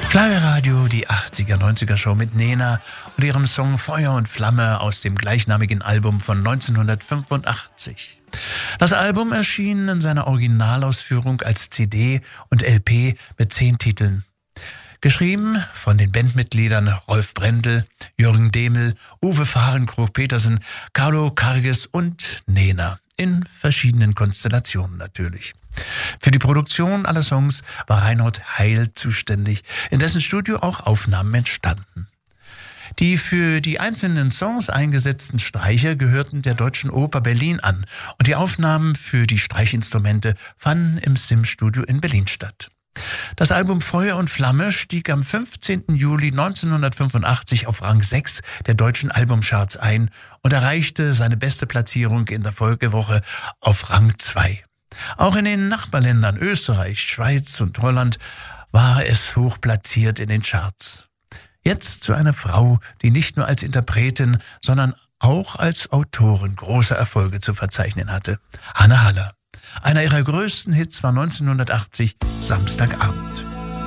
Schlagerradio, die 80er-90er-Show mit Nena und ihrem Song Feuer und Flamme aus dem gleichnamigen Album von 1985. Das Album erschien in seiner Originalausführung als CD und LP mit 10 Titeln. Geschrieben von den Bandmitgliedern Rolf Brendel, Jürgen Demel, Uwe Fahrenkrog-Petersen, Carlo Karges und Nena. In verschiedenen Konstellationen natürlich. Für die Produktion aller Songs war Reinhold Heil zuständig, in dessen Studio auch Aufnahmen entstanden. Die für die einzelnen Songs eingesetzten Streicher gehörten der Deutschen Oper Berlin an und die Aufnahmen für die Streichinstrumente fanden im SIM-Studio in Berlin statt. Das Album Feuer und Flamme stieg am 15. Juli 1985 auf Rang 6 der deutschen Albumcharts ein und erreichte seine beste Platzierung in der Folgewoche auf Rang 2. Auch in den Nachbarländern Österreich, Schweiz und Holland war es hoch platziert in den Charts. Jetzt zu einer Frau, die nicht nur als Interpretin, sondern auch als Autorin große Erfolge zu verzeichnen hatte. Anne Haller. Einer ihrer größten Hits war 1980 Samstagabend.